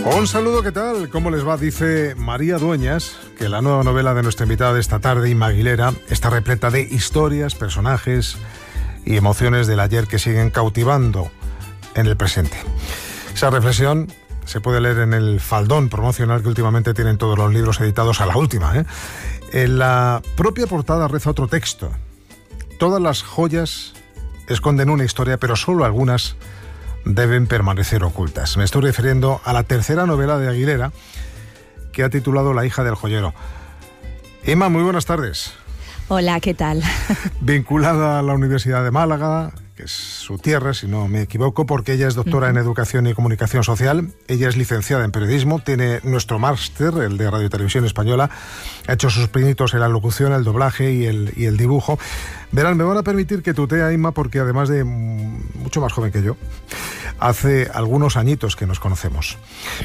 Un saludo, ¿qué tal? ¿Cómo les va? Dice María Dueñas que la nueva novela de nuestra invitada de esta tarde, Inma Aguilera, está repleta de historias, personajes y emociones del ayer que siguen cautivando en el presente. Esa reflexión se puede leer en el faldón promocional que últimamente tienen todos los libros editados a la última, ¿eh? En la propia portada reza otro texto. Todas las joyas esconden una historia, pero solo algunas deben permanecer ocultas. Me estoy refiriendo a la tercera novela de Aguilera, que ha titulado La hija del joyero. Inma, muy buenas tardes. Hola, ¿qué tal? Vinculada a la Universidad de Málaga, que es su tierra, si no me equivoco, porque ella es doctora en Educación y Comunicación Social. Ella es licenciada en Periodismo, tiene nuestro máster, el de Radio y Televisión Española, ha hecho sus pinitos en la locución, el doblaje y el dibujo. Verán, me van a permitir que tutee a Inma porque además de mucho más joven que yo, hace algunos añitos que nos conocemos.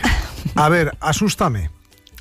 A ver, asústame.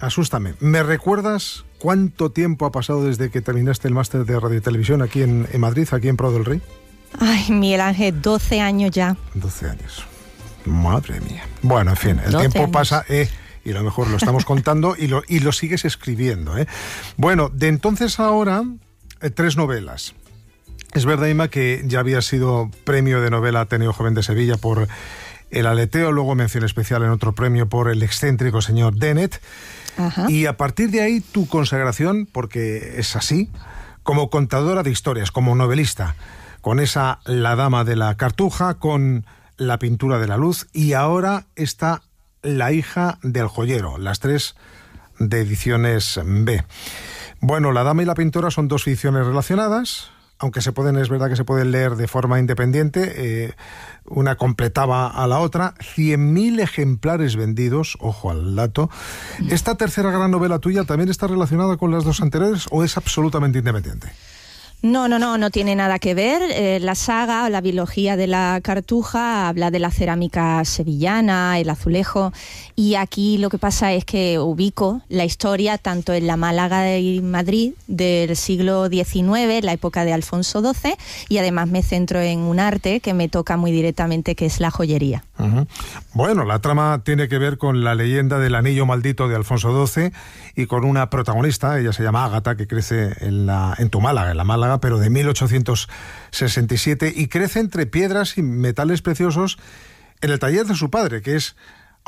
¿Me recuerdas cuánto tiempo ha pasado desde que terminaste el máster de Radio y Televisión aquí en Madrid, aquí en Prado del Rey? Ay, Miguel Ángel, 12 años ya. 12 años. Madre mía. Bueno, en fin, el tiempo años. Pasa, y a lo mejor lo estamos contando y lo sigues escribiendo, ¿eh? Bueno, de entonces a ahora, 3 novelas. Es verdad, Inma, que ya había sido premio de novela Ateneo Joven de Sevilla por El Aleteo, luego mención especial en otro premio por El excéntrico señor Dennett. Ajá. Y a partir de ahí tu consagración, porque es así, como contadora de historias, como novelista, con esa La dama de la cartuja, con La pintura de la luz, y ahora está La hija del joyero, las 3 de Ediciones B. Bueno, La dama y la pintora son 2 ficciones relacionadas, aunque es verdad que se pueden leer de forma independiente, una completaba a la otra, 100.000 ejemplares vendidos, ojo al dato. ¿Esta tercera gran novela tuya también está relacionada con las 2 anteriores o es absolutamente independiente? No tiene nada que ver. La saga o la biología de la cartuja habla de la cerámica sevillana, el azulejo, y aquí lo que pasa es que ubico la historia tanto en la Málaga y Madrid del siglo XIX, la época de Alfonso XII, y además me centro en un arte que me toca muy directamente, que es la joyería. Uh-huh. Bueno, la trama tiene que ver con la leyenda del anillo maldito de Alfonso XII y con una protagonista, ella se llama Ágata, que crece en tu Málaga, en la Málaga, pero de 1867, y crece entre piedras y metales preciosos en el taller de su padre, que es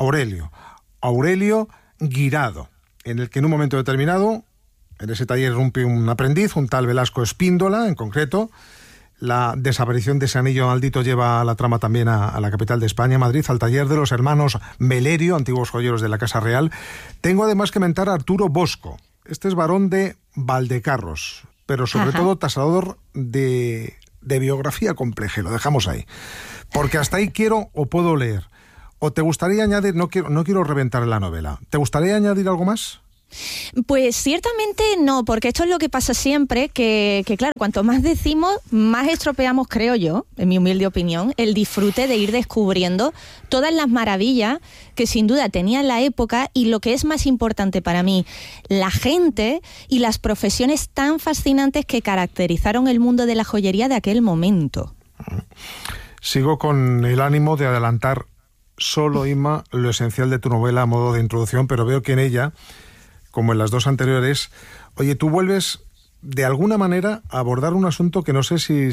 Aurelio Guirado, en el que en un momento determinado, en ese taller irrumpe un aprendiz, un tal Velasco Espíndola, en concreto. La desaparición de ese anillo maldito lleva la trama también a la capital de España, Madrid, al taller de los hermanos Melerio, antiguos joyeros de la Casa Real. Tengo además que mentar a Arturo Bosco. Este es varón de Valdecarros, pero sobre todo tasador de biografía compleja. Lo dejamos ahí, porque hasta ahí quiero o puedo leer. ¿O te gustaría añadir? No quiero reventar la novela. ¿Te gustaría añadir algo más? Pues ciertamente no, porque esto es lo que pasa siempre, que claro, cuanto más decimos, más estropeamos, creo yo, en mi humilde opinión, el disfrute de ir descubriendo todas las maravillas que sin duda tenía la época y, lo que es más importante para mí, la gente y las profesiones tan fascinantes que caracterizaron el mundo de la joyería de aquel momento. Sigo con el ánimo de adelantar solo, Inma, lo esencial de tu novela a modo de introducción, pero veo que en ella, como en las 2 anteriores, oye, tú vuelves de alguna manera a abordar un asunto que no sé si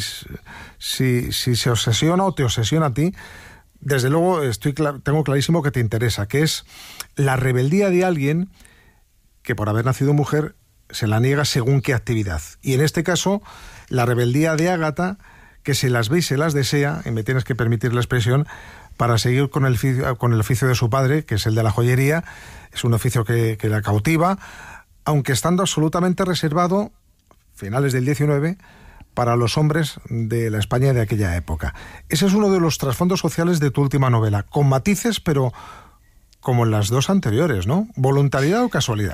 se obsesiona o te obsesiona a ti. Desde luego tengo clarísimo que te interesa, que es la rebeldía de alguien que por haber nacido mujer se la niega según qué actividad. Y en este caso, la rebeldía de Ágata, que se las ve y se las desea, y me tienes que permitir la expresión, para seguir con el oficio de su padre, que es el de la joyería. Es un oficio que la cautiva, aunque estando absolutamente reservado, finales del 19, para los hombres de la España de aquella época. Ese es uno de los trasfondos sociales de tu última novela, con matices, pero como en las 2 anteriores, ¿no? ¿Voluntariedad o casualidad?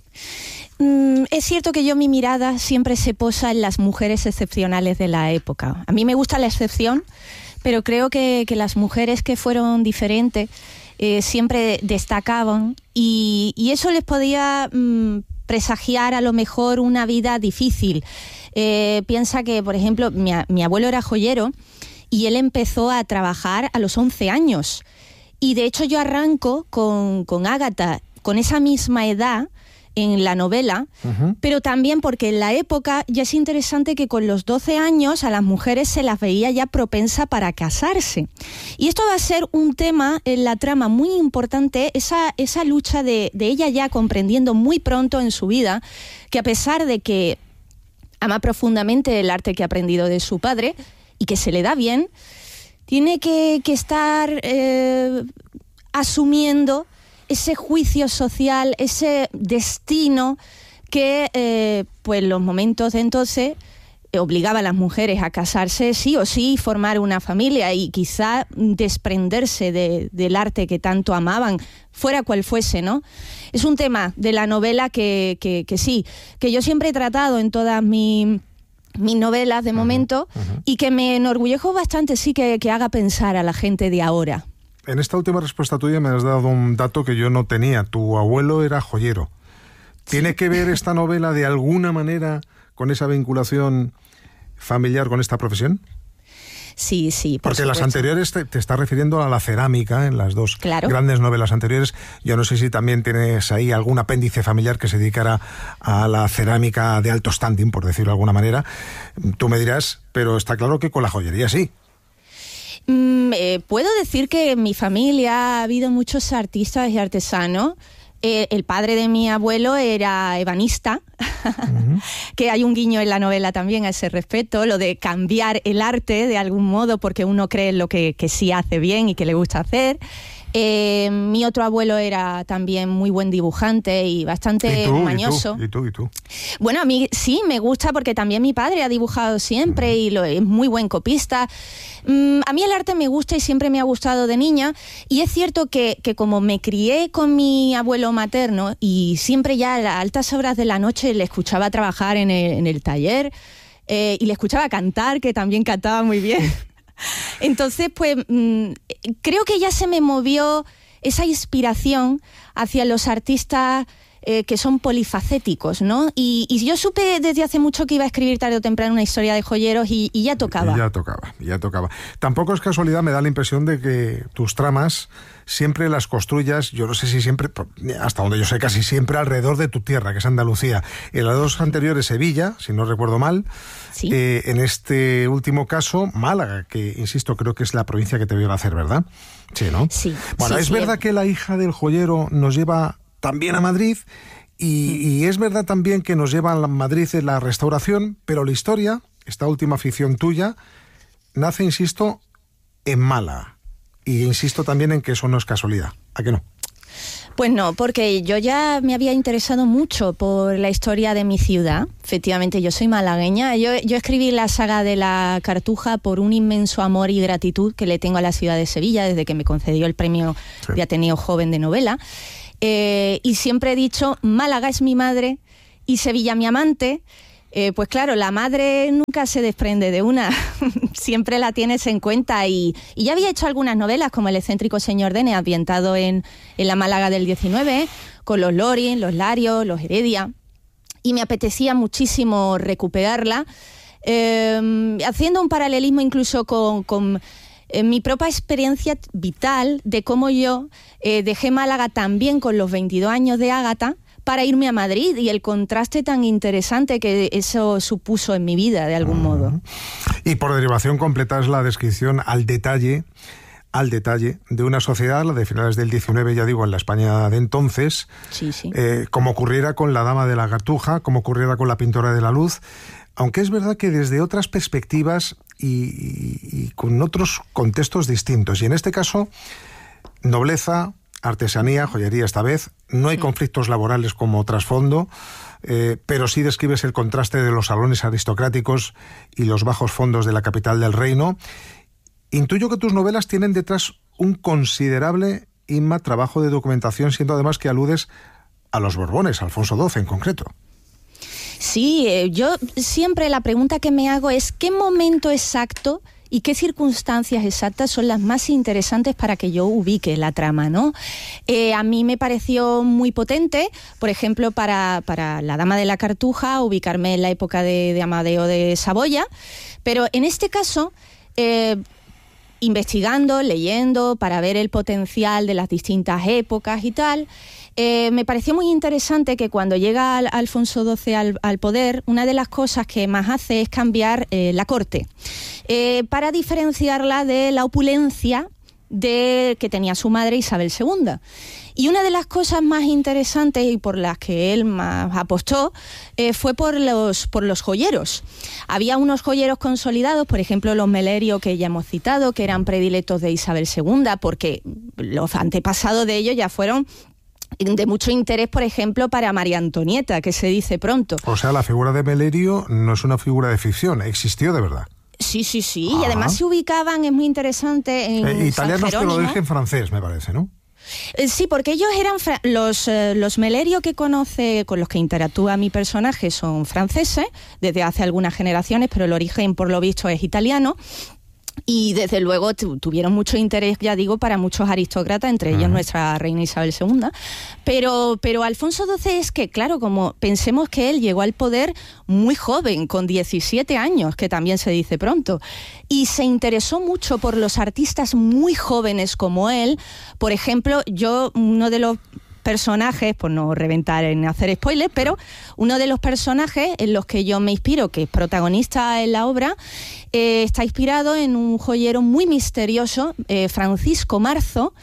Es cierto que mi mirada siempre se posa en las mujeres excepcionales de la época. A mí me gusta la excepción, pero creo que las mujeres que fueron diferentes siempre destacaban y eso les podía presagiar a lo mejor una vida difícil. Piensa que, por ejemplo, mi abuelo era joyero y él empezó a trabajar a los 11 años. Y de hecho yo arranco con Ágata con esa misma edad en la novela, pero también porque en la época ya es interesante que con los 12 años a las mujeres se las veía ya propensa para casarse. Y esto va a ser un tema en la trama muy importante, esa lucha de ella ya comprendiendo muy pronto en su vida que a pesar de que ama profundamente el arte que ha aprendido de su padre y que se le da bien, tiene que estar asumiendo ese juicio social, ese destino que pues los momentos de entonces obligaba a las mujeres a casarse sí o sí, formar una familia y quizá desprenderse del arte que tanto amaban, fuera cual fuese, ¿no? Es un tema de la novela que sí, que yo siempre he tratado en todas mis novelas de momento y que me enorgullejo bastante, sí, que haga pensar a la gente de ahora. En esta última respuesta tuya me has dado un dato que yo no tenía. Tu abuelo era joyero. ¿Tiene que ver esta novela de alguna manera con esa vinculación familiar con esta profesión? Sí, porque supuesto. Las anteriores te estás refiriendo a la cerámica, en las dos grandes novelas anteriores. Yo no sé si también tienes ahí algún apéndice familiar que se dedicara a la cerámica de alto standing, por decirlo de alguna manera. Tú me dirás, pero está claro que con la joyería sí. Puedo decir que en mi familia ha habido muchos artistas y artesanos. El padre de mi abuelo era ebanista, que hay un guiño en la novela también a ese respecto, lo de cambiar el arte de algún modo porque uno cree en lo que sí hace bien y que le gusta hacer. Mi otro abuelo era también muy buen dibujante y bastante mañoso. ¿Y tú? Bueno, a mí sí me gusta porque también mi padre ha dibujado siempre y es muy buen copista. A mí el arte me gusta y siempre me ha gustado de niña, y es cierto que como me crié con mi abuelo materno y siempre ya a las altas horas de la noche le escuchaba trabajar en el taller y le escuchaba cantar, que también cantaba muy bien. Entonces, pues creo que ya se me movió esa inspiración hacia los artistas que son polifacéticos, ¿no? Y yo supe desde hace mucho que iba a escribir tarde o temprano una historia de joyeros y ya tocaba. Ya tocaba. Tampoco es casualidad, me da la impresión de que tus tramas siempre las construyas, yo no sé si siempre, hasta donde yo sé, casi siempre alrededor de tu tierra, que es Andalucía. En las dos anteriores, Sevilla, si no recuerdo mal. Sí. En este último caso, Málaga, que, insisto, creo que es la provincia que te vio a hacer, ¿verdad? Sí, ¿no? Sí. Bueno, es verdad que la hija del joyero nos lleva también a Madrid, y es verdad también que nos lleva a Madrid en la restauración, pero la historia, esta última ficción tuya, nace, insisto, en Málaga. Y insisto también en que eso no es casualidad. ¿A qué no? Pues no, porque yo ya me había interesado mucho por la historia de mi ciudad. Efectivamente, yo soy malagueña. Yo escribí la saga de la Cartuja por un inmenso amor y gratitud que le tengo a la ciudad de Sevilla desde que me concedió el premio de Ateneo Joven de Novela. Y siempre he dicho, Málaga es mi madre y Sevilla mi amante. Pues claro, la madre nunca se desprende de una, siempre la tienes en cuenta, y ya había hecho algunas novelas como El excéntrico señor Dene, ambientado en la Málaga del 19, con los Lorin, los Larios, los Heredia, y me apetecía muchísimo recuperarla, haciendo un paralelismo incluso con mi propia experiencia vital de cómo yo dejé Málaga también con los 22 años de Ágata, para irme a Madrid, y el contraste tan interesante que eso supuso en mi vida, de algún modo. Y por derivación completas la descripción al detalle de una sociedad, la de finales del 19, ya digo, en la España de entonces, sí. Como ocurriera con la Dama de la Cartuja, como ocurriera con la Pintora de la Luz, aunque es verdad que desde otras perspectivas y con otros contextos distintos. Y en este caso, nobleza, artesanía, joyería esta vez, no hay conflictos laborales como trasfondo, pero sí describes el contraste de los salones aristocráticos y los bajos fondos de la capital del reino. Intuyo que tus novelas tienen detrás un considerable trabajo de documentación, siendo además que aludes a los Borbones, Alfonso XII en concreto. Sí, yo siempre la pregunta que me hago es ¿qué momento exacto y qué circunstancias exactas son las más interesantes para que yo ubique la trama, ¿no? A mí me pareció muy potente, por ejemplo, para la Dama de la Cartuja, ubicarme en la época de Amadeo de Saboya, pero en este caso investigando, leyendo, para ver el potencial de las distintas épocas y tal, me pareció muy interesante que cuando llega Alfonso XII al poder, una de las cosas que más hace es cambiar la corte, para diferenciarla de la opulencia que tenía su madre Isabel II. Y una de las cosas más interesantes y por las que él más apostó fue por los joyeros. Había unos joyeros consolidados, por ejemplo los Melerio que ya hemos citado, que eran predilectos de Isabel II, porque los antepasados de ellos ya fueron de mucho interés, por ejemplo, para María Antonieta, que se dice pronto. O sea, la figura de Melerio no es una figura de ficción, existió de verdad. Sí, y además se ubicaban, es muy interesante, en italianos, San que lo dije en francés, me parece, ¿no? Sí, porque ellos eran los Melerio que conoce, con los que interactúa mi personaje, son franceses desde hace algunas generaciones, pero el origen, por lo visto, es italiano. Y desde luego tuvieron mucho interés, ya digo, para muchos aristócratas, entre ellos nuestra reina Isabel II. Pero Alfonso XII es que, claro, como pensemos que él llegó al poder muy joven, con 17 años, que también se dice pronto, y se interesó mucho por los artistas muy jóvenes como él. Por ejemplo, uno de los personajes, por no reventar en hacer spoilers, pero uno de los personajes en los que yo me inspiro, que es protagonista en la obra, está inspirado en un joyero muy misterioso, Francisco Marzo,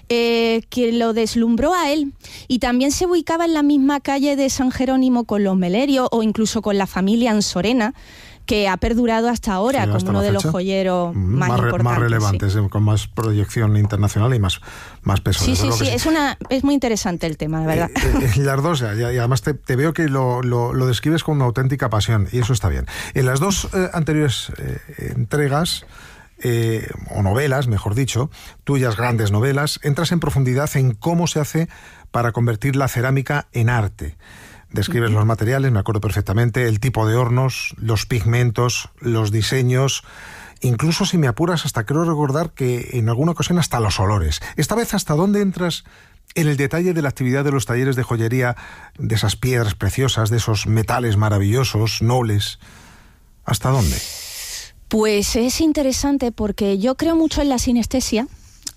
que lo deslumbró a él, y también se ubicaba en la misma calle de San Jerónimo con los Melerio, o incluso con la familia Ansorena, que ha perdurado hasta ahora, como uno de los joyeros más importantes. Más relevantes, sí, con más proyección internacional y más peso. Sí, es muy interesante el tema, de verdad. Las dos, y además te veo que lo describes con una auténtica pasión, y eso está bien. En las dos anteriores entregas, o novelas, mejor dicho, tuyas grandes novelas, entras en profundidad en cómo se hace para convertir la cerámica en arte. Describes los materiales, me acuerdo perfectamente, el tipo de hornos, los pigmentos, los diseños, incluso, si me apuras, hasta creo recordar que en alguna ocasión hasta los olores. Esta vez, ¿hasta dónde entras en el detalle de la actividad de los talleres de joyería, de esas piedras preciosas, de esos metales maravillosos, nobles? ¿Hasta dónde? Pues es interesante porque yo creo mucho en la sinestesia,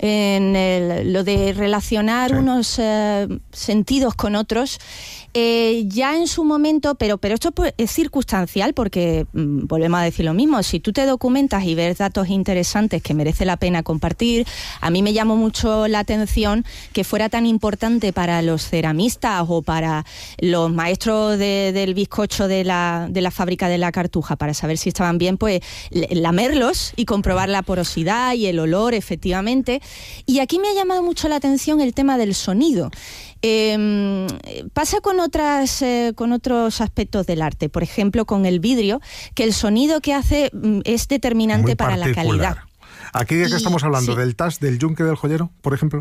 en lo de relacionar unos sentidos con otros, ya en su momento, pero esto es circunstancial, porque volvemos a decir lo mismo, si tú te documentas y ves datos interesantes que merece la pena compartir. A mí me llamó mucho la atención que fuera tan importante para los ceramistas o para los maestros del bizcocho de la fábrica de la Cartuja, para saber si estaban bien, pues lamerlos y comprobar la porosidad y el olor, efectivamente. Y aquí me ha llamado mucho la atención el tema del sonido. Pasa con otros aspectos del arte, por ejemplo con el vidrio, que el sonido que hace es determinante para la calidad. ¿Aquí de qué estamos hablando? Sí. ¿Del tas, del yunque del joyero, por ejemplo?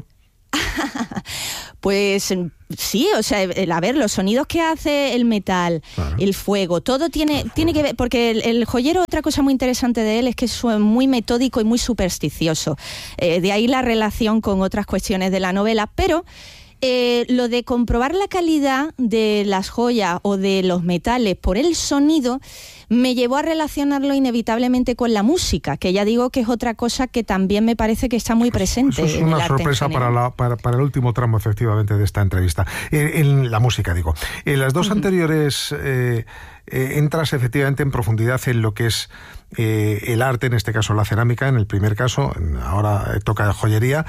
Pues sí, o sea, a ver, los sonidos que hace el metal, claro, el fuego, todo tiene que ver, porque el joyero, otra cosa muy interesante de él es que es muy metódico y muy supersticioso. De ahí la relación con otras cuestiones de la novela, pero lo de comprobar la calidad de las joyas o de los metales por el sonido me llevó a relacionarlo inevitablemente con la música, que ya digo que es otra cosa que también me parece que está muy presente. Eso es una sorpresa para el último tramo, efectivamente, de esta entrevista. En la música, digo. En las dos anteriores entras efectivamente en profundidad en lo que es el arte, en este caso la cerámica, en el primer caso, ahora toca joyería.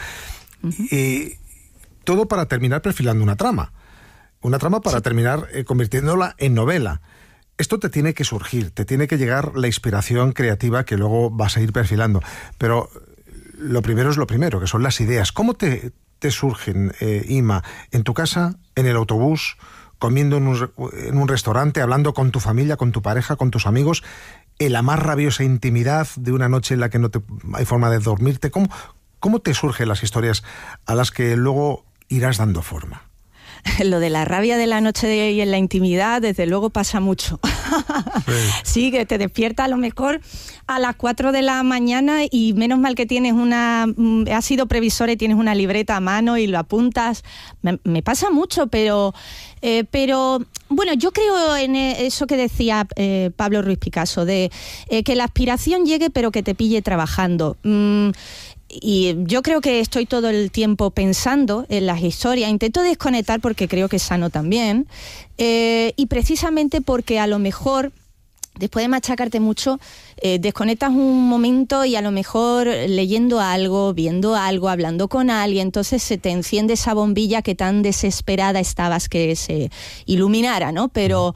Todo para terminar perfilando una trama para terminar convirtiéndola en novela. Esto te tiene que surgir, te tiene que llegar la inspiración creativa que luego vas a ir perfilando. Pero lo primero es lo primero, que son las ideas. ¿Cómo te surgen, Ima? ¿En tu casa, en el autobús, comiendo en un restaurante, hablando con tu familia, con tu pareja, con tus amigos, en la más rabiosa intimidad de una noche en la que no hay forma de dormirte? ¿Cómo te surgen las historias a las que luego irás dando forma? lo de la rabia de la noche y en la intimidad, desde luego pasa mucho. Sí, que te despierta a lo mejor a las 4 de la mañana y menos mal que tienes has sido previsora y tienes una libreta a mano y lo apuntas. Me pasa mucho, pero bueno, yo creo en eso que decía Pablo Ruiz Picasso, de que la aspiración llegue pero que te pille trabajando. Y yo creo que estoy todo el tiempo pensando en las historias, intento desconectar porque creo que es sano también, y precisamente porque a lo mejor después de machacarte mucho, desconectas un momento y a lo mejor leyendo algo, viendo algo, hablando con alguien, entonces se te enciende esa bombilla que tan desesperada estabas que se iluminara, ¿no? Pero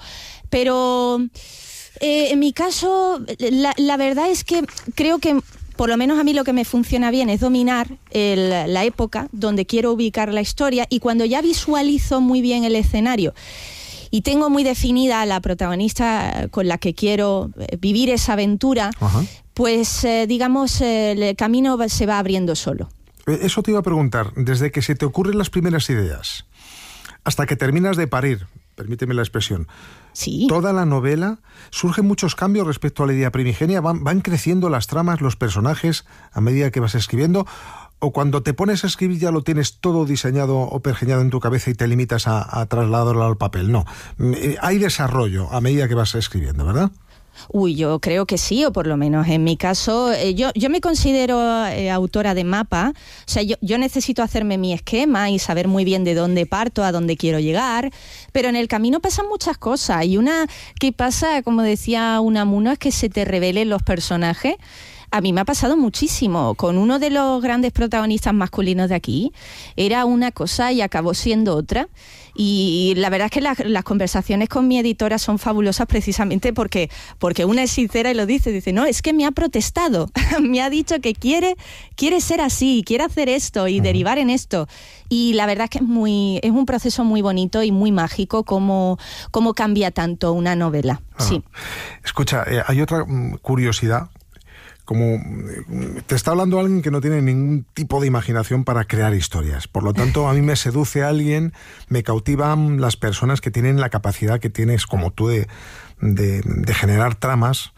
en mi caso, la verdad es que creo que por lo menos a mí lo que me funciona bien es dominar la época donde quiero ubicar la historia, y cuando ya visualizo muy bien el escenario y tengo muy definida la protagonista con la que quiero vivir esa aventura, pues digamos el camino se va abriendo solo. Eso te iba a preguntar, desde que se te ocurren las primeras ideas hasta que terminas de parir, permíteme la expresión, sí, toda la novela, surgen muchos cambios respecto a la idea primigenia, van creciendo las tramas, los personajes a medida que vas escribiendo, o cuando te pones a escribir ya lo tienes todo diseñado o pergeñado en tu cabeza y te limitas a trasladarlo al papel. No, hay desarrollo a medida que vas escribiendo, ¿verdad? Uy, yo creo que sí, o por lo menos en mi caso, yo me considero autora de mapa, o sea, yo necesito hacerme mi esquema y saber muy bien de dónde parto, a dónde quiero llegar, pero en el camino pasan muchas cosas, y una que pasa, como decía Unamuno, es que se te revelen los personajes. A mí me ha pasado muchísimo. Con uno de los grandes protagonistas masculinos de aquí, era una cosa y acabó siendo otra. Y la verdad es que las conversaciones con mi editora son fabulosas precisamente porque una es sincera y lo dice, no, es que me ha protestado, me ha dicho que quiere ser así, quiere hacer esto y derivar en esto. Y la verdad es que es un proceso muy bonito y muy mágico cómo cambia tanto una novela. Sí. Escucha, hay otra curiosidad. Como te está hablando alguien que no tiene ningún tipo de imaginación para crear historias. Por lo tanto, a mí me seduce alguien, me cautivan las personas que tienen la capacidad que tienes, como tú, de generar tramas,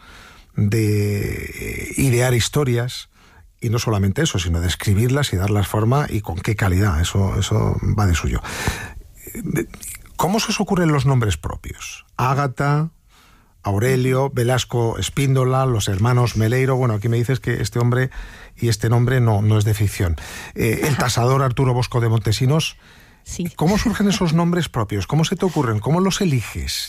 de idear historias, y no solamente eso, sino de escribirlas y darlas forma, y con qué calidad. Eso va de suyo. ¿Cómo se os ocurren los nombres propios? Ágata, Aurelio, Velasco Espíndola, los hermanos Meleiro. Bueno, aquí me dices que este hombre y este nombre no es de ficción. El tasador Arturo Bosco de Montesinos. Sí. ¿Cómo surgen esos nombres propios? ¿Cómo se te ocurren? ¿Cómo los eliges?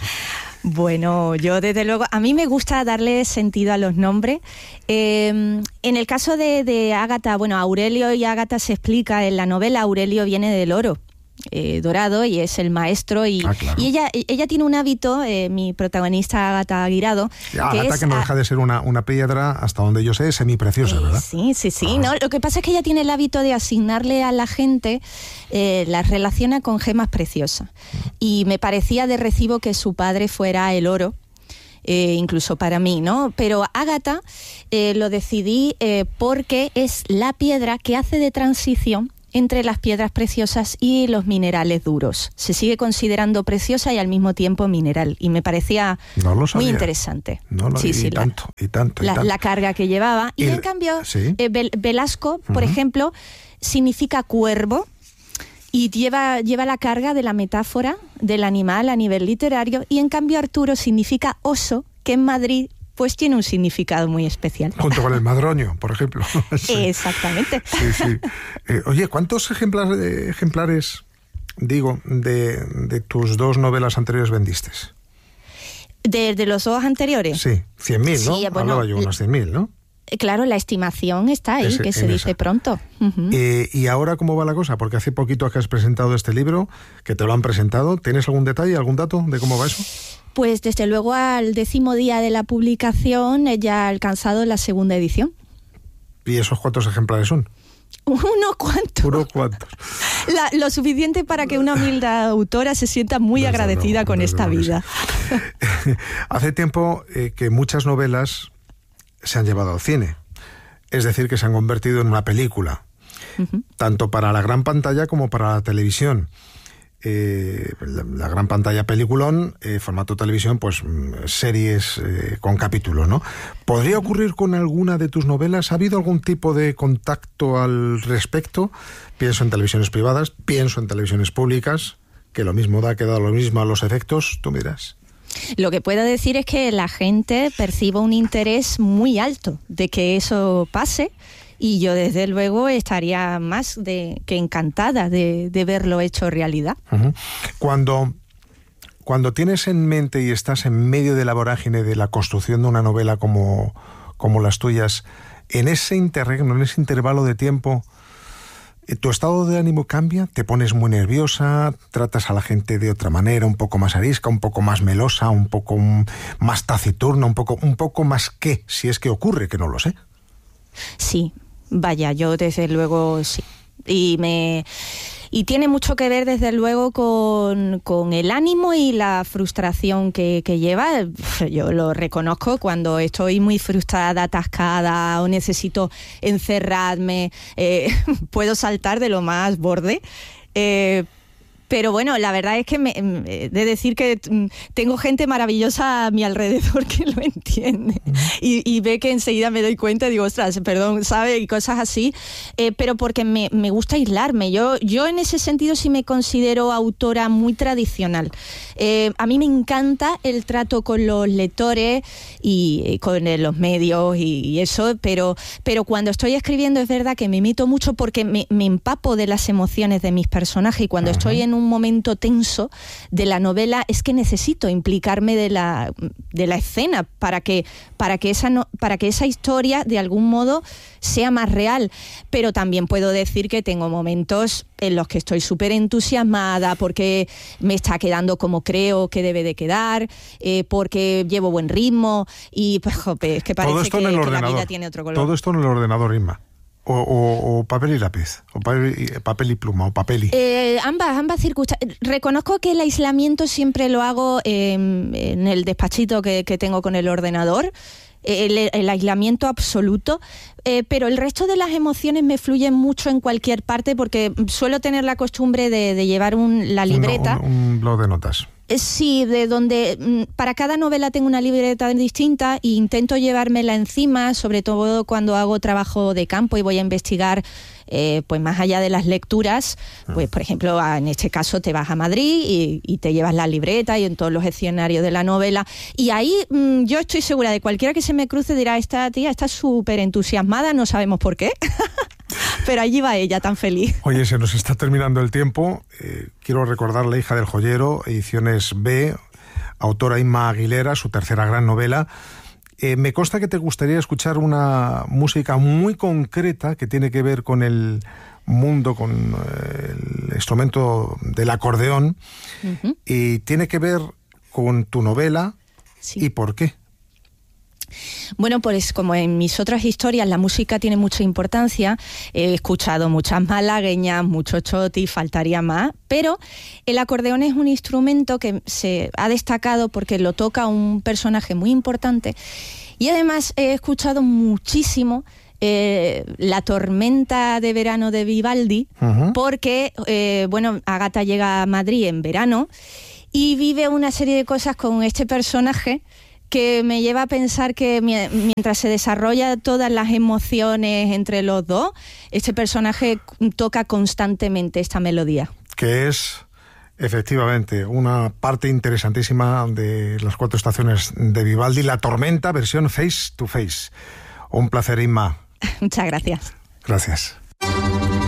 Bueno, yo desde luego, a mí me gusta darle sentido a los nombres. En el caso de Ágata, bueno, Aurelio y Ágata se explica en la novela. Aurelio viene del oro dorado y es el maestro, y, claro. Y ella tiene un hábito, mi protagonista Ágata Aguirado, Ágata, que no deja de ser una piedra, hasta donde yo sé, semipreciosa, ¿verdad? Sí, no, lo que pasa es que ella tiene el hábito de asignarle a la gente, las relaciona con gemas preciosas, y me parecía de recibo que su padre fuera el oro, incluso para mí, ¿no? Pero Ágata lo decidí porque es la piedra que hace de transición entre las piedras preciosas y los minerales duros. Se sigue considerando preciosa y al mismo tiempo mineral. Y me parecía muy interesante. La carga que llevaba. Y en cambio, ¿sí? Velasco, por ejemplo, significa cuervo y lleva la carga de la metáfora del animal a nivel literario. Y en cambio Arturo significa oso, que en Madrid pues tiene un significado muy especial. Junto con el madroño, por ejemplo. Sí. Exactamente. Sí. Oye, ¿cuántos ejemplares, de tus dos novelas anteriores vendiste? ¿De los dos anteriores? Sí, 100.000, ¿no? Sí, bueno, hablaba yo unos 100.000, ¿no? Claro, la estimación está ahí, que se dice pronto. Uh-huh. ¿Y ahora cómo va la cosa? Porque hace poquito que has presentado este libro, que te lo han presentado. ¿Tienes algún detalle, algún dato de cómo va eso? Pues desde luego al 10º día de la publicación ya ha alcanzado la segunda edición. ¿Y esos cuántos ejemplares son? Unos cuantos. Lo suficiente para que una humilde autora se sienta muy agradecida con esta vida. Hace tiempo que muchas novelas se han llevado al cine. Es decir, que se han convertido en una película. Uh-huh. Tanto para la gran pantalla como para la televisión. la gran pantalla peliculón, formato televisión, pues series con capítulos, ¿no? ¿Podría ocurrir con alguna de tus novelas? ¿Ha habido algún tipo de contacto al respecto? Pienso en televisiones privadas, pienso en televisiones públicas, que lo mismo da, que da lo mismo a los efectos, tú miras. Lo que puedo decir es que la gente percibe un interés muy alto de que eso pase. Y yo, desde luego, estaría más que encantada de verlo hecho realidad. Uh-huh. Cuando tienes en mente y estás en medio de la vorágine de la construcción de una novela como las tuyas, en ese interregno, en ese intervalo de tiempo, ¿tu estado de ánimo cambia? ¿Te pones muy nerviosa? ¿Tratas a la gente de otra manera, un poco más arisca, un poco más melosa, un poco más taciturna, un poco más qué, si es que ocurre, que no lo sé? Sí. Vaya, yo desde luego sí. Y tiene mucho que ver desde luego con el ánimo y la frustración que lleva. Yo lo reconozco cuando estoy muy frustrada, atascada o necesito encerrarme, puedo saltar de lo más borde. Pero bueno, la verdad es que de decir que tengo gente maravillosa a mi alrededor que lo entiende y ve que enseguida me doy cuenta y digo, ostras, perdón, ¿sabe? Y cosas así, pero porque me gusta aislarme. Yo en ese sentido sí me considero autora muy tradicional. A mí me encanta el trato con los lectores y con los medios y eso, pero cuando estoy escribiendo es verdad que me meto mucho porque me empapo de las emociones de mis personajes y cuando estoy en un momento tenso de la novela es que necesito implicarme de la escena para que esa historia de algún modo sea más real. Pero también puedo decir que tengo momentos en los que estoy súper entusiasmada porque me está quedando como creo que debe de quedar, porque llevo buen ritmo y pues jope, es que parece que la vida tiene otro color. Todo esto en el ordenador, Inma. O papel y lápiz, o papel y pluma, o papel y... Ambas circunstancias. Reconozco que el aislamiento siempre lo hago en el despachito que tengo con el ordenador, el aislamiento absoluto, pero el resto de las emociones me fluyen mucho en cualquier parte porque suelo tener la costumbre de llevar la libreta. Un blog de notas. Sí, de donde para cada novela tengo una libreta distinta e intento llevármela encima, sobre todo cuando hago trabajo de campo y voy a investigar, pues más allá de las lecturas, pues por ejemplo, en este caso te vas a Madrid y te llevas la libreta y en todos los escenarios de la novela y ahí yo estoy segura de cualquiera que se me cruce dirá, esta tía está súper entusiasmada, no sabemos por qué. Pero allí va ella, tan feliz. Oye, se nos está terminando el tiempo. Quiero recordar La hija del joyero, ediciones B, autora Inma Aguilera, su tercera gran novela. Me consta que te gustaría escuchar una música muy concreta que tiene que ver con el mundo, con el instrumento del acordeón, y tiene que ver con tu novela. Sí. ¿Y por qué? Bueno, pues como en mis otras historias la música tiene mucha importancia, he escuchado muchas malagueñas, mucho choti, faltaría más, pero el acordeón es un instrumento que se ha destacado porque lo toca un personaje muy importante y además he escuchado muchísimo La tormenta de verano de Vivaldi, porque, Ágata llega a Madrid en verano y vive una serie de cosas con este personaje que me lleva a pensar que mientras se desarrolla todas las emociones entre los dos, este personaje toca constantemente esta melodía. Que es, efectivamente, una parte interesantísima de las 4 estaciones de Vivaldi, La tormenta, versión face to face. Un placer, Inma. Muchas gracias. Gracias.